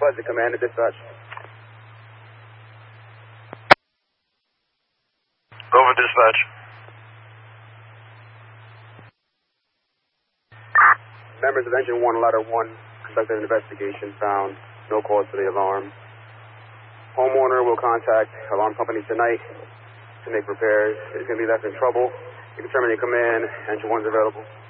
advise the command to dispatch. Over dispatch. Members of Engine 1, Ladder 1, conducted an investigation, found no cause for the alarm. Homeowner will contact alarm company tonight to make repairs. If he's going to be left in trouble, you can terminate command. Engine 1 is available.